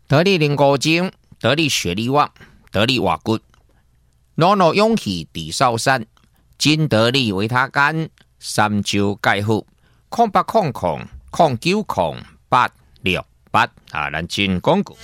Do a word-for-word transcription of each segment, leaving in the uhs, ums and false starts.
得力零五精，得力雪力旺，得力瓦骨，努努勇气地少山，金得力维他干，三焦钙护，空八空空空九空八六八啊，咱真广告。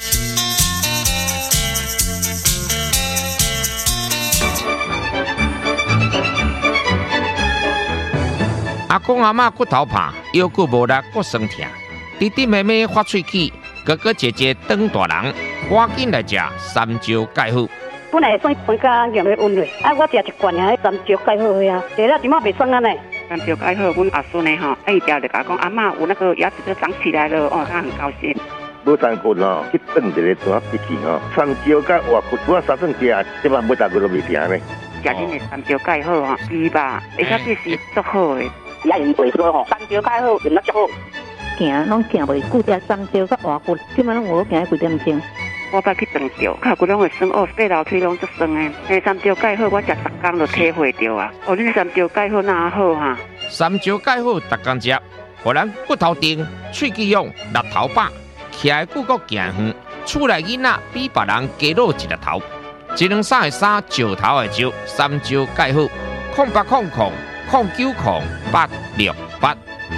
阿公阿嬷骨头怕，腰骨无力，骨酸痛，弟弟妹妹发喙齿，哥哥姐姐长大人，赶紧来食三焦钙护。 本来算分家用的温热，啊，我食一罐啊，三焦钙好呀，食了怎么袂酸啊呢？ 三焦钙好，阮阿孙呢吼，一条就甲讲阿嬷有那个牙齿都长起来了，哦，他很高兴。 无三骨吼，去炖一个怎必去吼？三焦钙活骨，我三顿食，即摆每大骨都袂停呢。 食恁的三焦钙好吼，猪吧，而且这是足好的。 也用袂说吼，三焦钙好，用得足好。 行拢行袂久，食三焦甲活骨，即摆拢有行几点钟。 我捌去长着，脚骨拢会酸，哦，爬楼梯拢足酸诶。诶，三焦钙好，我食逐工就体会着啊。哦，恁三焦钙好哪好哈？ 三焦钙好，逐工食，互咱骨头硬、喙齿勇、力头饱，徛的久阁行远，厝内囡仔比别人加老一粒头。一两三的三，石头的石，三焦钙好，空八空空空九空八六八。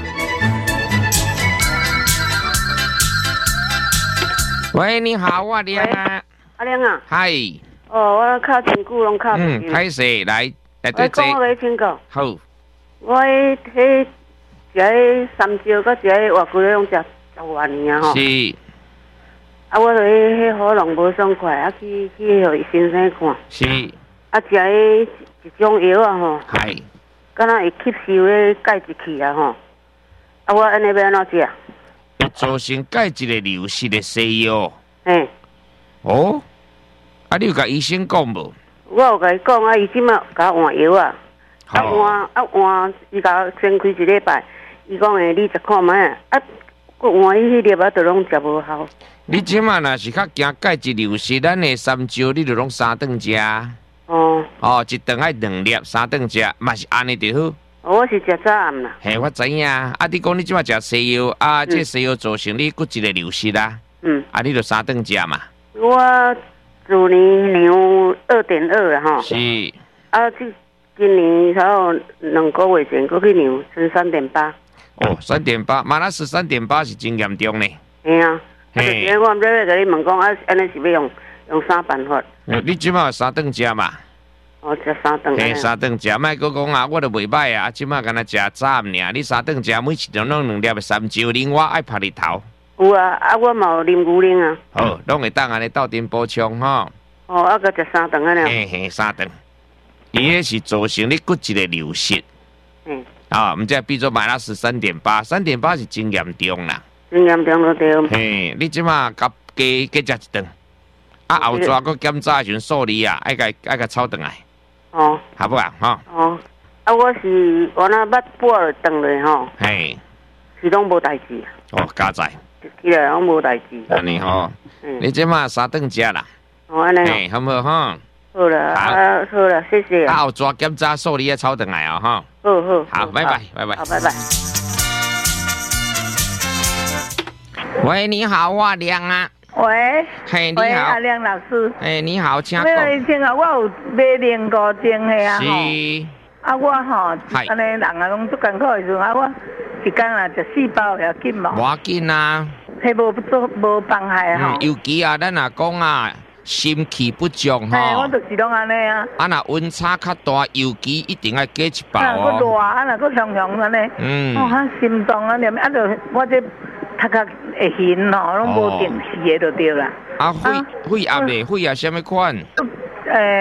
喂，你好，我亮啊。 阿亮啊。 嗨。 哦，我靠真久拢靠。 嗯，歹势，来来对坐。 我讲请教。 好。 我迄迄食迄三焦，甲食迄活骨拢食十外年啊吼。 是。 啊，我著迄迄喉咙无爽快，啊去去互医生看。 是。 啊，食迄一种药啊吼。 系。 敢若会吸收迄钙质去啊吼。啊，我安尼要安怎食？ 会造成钙质的流失的西药。 嘿。 哦。啊，你有甲医生讲无？ 我有甲伊讲啊，伊即马甲我换药啊。啊换啊换，伊甲我先开一礼拜，伊讲诶，你食看觅啊，啊，佮换伊迄粒啊，都拢食无效。 你即马若是较惊钙质流失，咱的三焦你就拢三顿食。 哦。 哦，一顿爱两粒，三顿食，嘛是安尼就好。 我是食早暗啦。 嘿，我知影。啊，你讲你即马食西药，啊，嗯、这西药造成你骨质的流失啦。 嗯。 啊，你就三顿食嘛。 我去年量二点二啦吼。 是。 啊，这今年差不多两个月前，搁去量成三点八。 哦，三点八，马拉斯三点八是真严重呢。 嘿啊。嘿。啊，我唔知要甲你问讲，啊，安尼是要用用啥办法？ 你即马有三顿食嘛？ 哦，食三顿。 嘿，三顿食，莫搁讲啊，我都袂歹啊，即马敢若食早暗尔。你三顿食，每一顿拢两粒的三焦，另外爱拍日头。 有啊，啊，我嘛有啉牛奶啊。 好，拢会当安尼斗阵补充吼。 哦，啊，搁食三顿安尼。 嘿嘿，三顿。伊迄是造成你骨质的流失。 嗯。 啊，毋知比做马拉斯三点八，三点八是真严重啦。 真严重就对。 嘿，你即马加加加食一顿，啊后抓搁检查的时阵数字啊，爱甲爱甲抄转来。 哦。 好不啊？吼。 哦。啊，我是我那捌跛了断咧吼。 嘿。 是拢无代志。 哦，加在。 起来拢无代志。 安尼吼。嗯。你即马三顿食啦。 哦，安尼。 嘿，好唔好吼？ 好了，啊，好了，谢谢。 啊，后抓检查数字啊，抄转来哦，吼。 好好。 好，拜拜，拜拜。 好，拜拜。 喂，你好，我亮啊。 喂。 嘿，你好。 喂，阿亮老师。 哎，你好，请讲。 喂，请啊，我有买零五精的啊。 是。 啊，我吼，安尼人啊，拢足艰苦的时阵，啊，我一工啊食四包要紧无？ 无要紧啊。 迄无做无妨害吼。 尤其啊，咱若讲啊，心气不足吼。 哎，我就是拢安尼啊。 啊，若温差较大，尤其一定要加一包哦。 啊，热啊，若搁香香安尼。 嗯。 哦，啊，心脏啊，念啊，就我这头壳会晕吼，拢无定时的就对啦。 啊，肺肺压咧，肺压什么款？ 诶。